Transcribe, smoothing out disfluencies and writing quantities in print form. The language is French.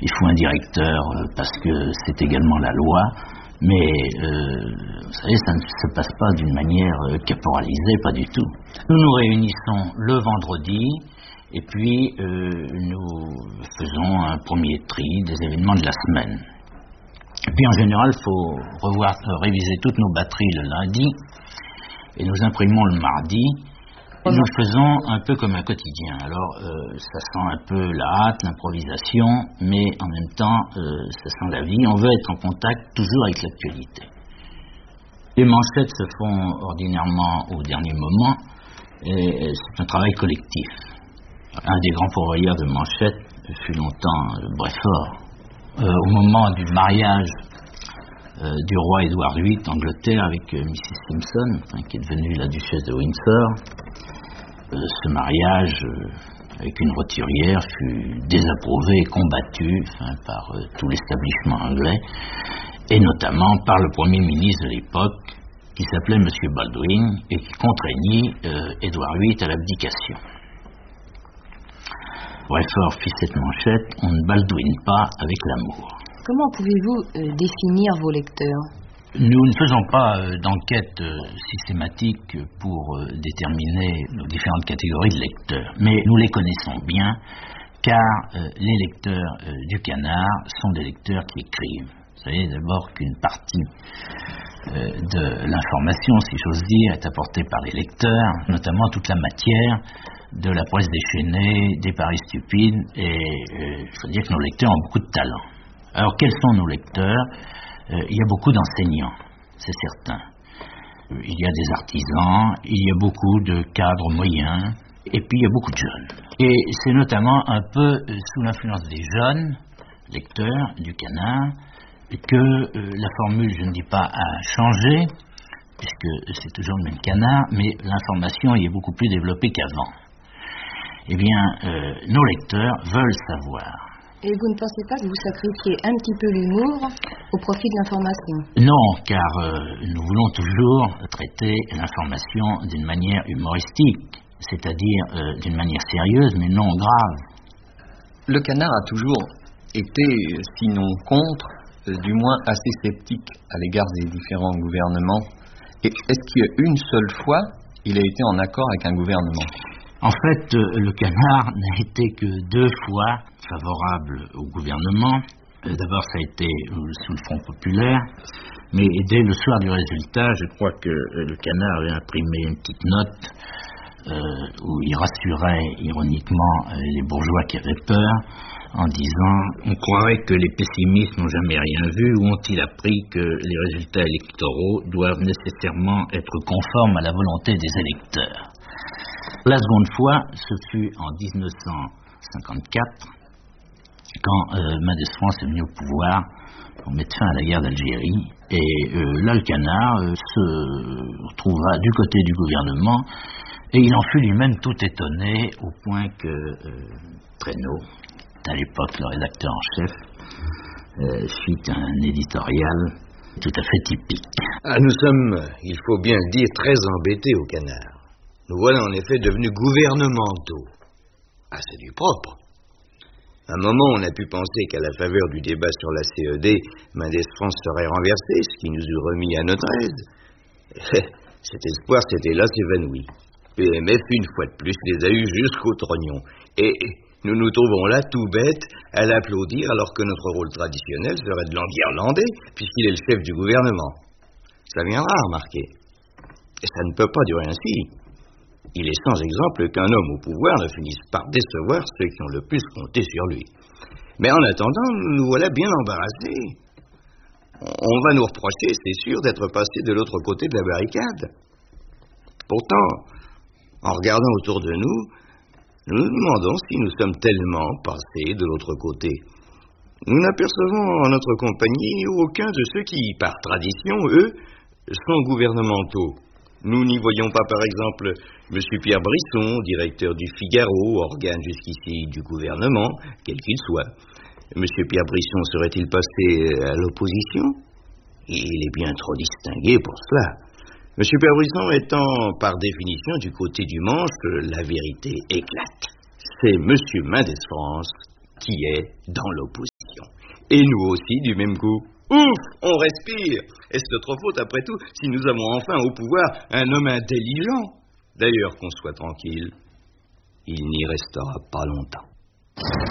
il faut un directeur parce que c'est également la loi. Mais, vous savez, ça ne se passe pas d'une manière caporalisée, pas du tout. Nous nous réunissons le vendredi, et puis nous faisons un premier tri des événements de la semaine. Et puis en général, il faut réviser toutes nos batteries le lundi, et nous imprimons le mardi. Et nous le faisons un peu comme un quotidien. Alors, ça sent un peu la hâte, l'improvisation, mais en même temps, ça sent la vie. On veut être en contact toujours avec l'actualité. Les manchettes se font ordinairement au dernier moment, et c'est un travail collectif. Un des grands pourvoyeurs de manchettes fut longtemps Breffort. Au moment du mariage du roi Édouard VIII d'Angleterre avec Mrs. Simpson, qui est devenue la duchesse de Windsor, ce mariage avec une roturière fut désapprouvé et combattu par tout l'établissement anglais, et notamment par le Premier ministre de l'époque, qui s'appelait M. Baldwin, et qui contraignit Édouard VIII à l'abdication. Breffort fit cette manchette: on ne baldouine pas avec l'amour. Comment pouvez-vous définir vos lecteurs ? Nous ne faisons pas d'enquête systématique pour déterminer nos différentes catégories de lecteurs, mais nous les connaissons bien, car les lecteurs du Canard sont des lecteurs qui écrivent. Vous savez d'abord qu'une partie de l'information, si j'ose dire, est apportée par les lecteurs, notamment toute la matière de la presse déchaînée, des paris stupides, et il faut dire que nos lecteurs ont beaucoup de talent. Alors quels sont nos lecteurs ? Il y a beaucoup d'enseignants, c'est certain. Il y a des artisans, il y a beaucoup de cadres moyens, et puis il y a beaucoup de jeunes. Et c'est notamment un peu sous l'influence des jeunes lecteurs du Canard que la formule, je ne dis pas a changé, puisque c'est toujours le même Canard, mais l'information y est beaucoup plus développée qu'avant. Eh bien, nos lecteurs veulent savoir. Et vous ne pensez pas que vous sacrifiez un petit peu l'humour au profit de l'information ? Non, car nous voulons toujours traiter l'information d'une manière humoristique, c'est-à-dire d'une manière sérieuse, mais non grave. Le Canard a toujours été, sinon contre, du moins assez sceptique à l'égard des différents gouvernements. Et est-ce qu'il y a une seule fois, il a été en accord avec un gouvernement ? En fait, le Canard n'a été que 2 fois favorable au gouvernement. D'abord, ça a été sous le Front populaire, mais dès le soir du résultat, je crois que le Canard avait imprimé une petite note où il rassurait ironiquement les bourgeois qui avaient peur, en disant « On croirait que les pessimistes n'ont jamais rien vu, ou ont-ils appris que les résultats électoraux doivent nécessairement être conformes à la volonté des électeurs ?» La seconde fois, ce fut en 1954, quand Mendès France est venu au pouvoir pour mettre fin à la guerre d'Algérie. Et là, le Canard se retrouva du côté du gouvernement, et il en fut lui-même tout étonné, au point que Traîneau, à l'époque le rédacteur en chef, fit un éditorial tout à fait typique. Nous sommes, il faut bien le dire, très embêtés au Canard. Nous voilà en effet devenus gouvernementaux. C'est du propre. À un moment, on a pu penser qu'à la faveur du débat sur la CED, Mendès France serait renversé, ce qui nous eût remis à notre aise. Cet espoir s'était là évanoui. PMF, une fois de plus, les a eus jusqu'au trognon. Et nous nous trouvons là, tout bêtes, à l'applaudir, alors que notre rôle traditionnel serait de l'enguirlander, puisqu'il est le chef du gouvernement. Ça viendra à remarquer. Et ça ne peut pas durer ainsi. Il est sans exemple qu'un homme au pouvoir ne finisse par décevoir ceux qui ont le plus compté sur lui. Mais en attendant, nous voilà bien embarrassés. On va nous reprocher, c'est sûr, d'être passés de l'autre côté de la barricade. Pourtant, en regardant autour de nous, nous nous demandons si nous sommes tellement passés de l'autre côté. Nous n'apercevons en notre compagnie aucun de ceux qui, par tradition, eux, sont gouvernementaux. Nous n'y voyons pas, par exemple, M. Pierre Brisson, directeur du Figaro, organe jusqu'ici du gouvernement, quel qu'il soit. M. Pierre Brisson serait-il passé à l'opposition? Il est bien trop distingué pour cela. M. Pierre Brisson étant, par définition, du côté du manche, la vérité éclate. C'est M. Mendès France qui est dans l'opposition. Et nous aussi, du même coup. Ouf, on respire. Est-ce notre faute, après tout, si nous avons enfin au pouvoir un homme intelligent? D'ailleurs, qu'on soit tranquille, il n'y restera pas longtemps.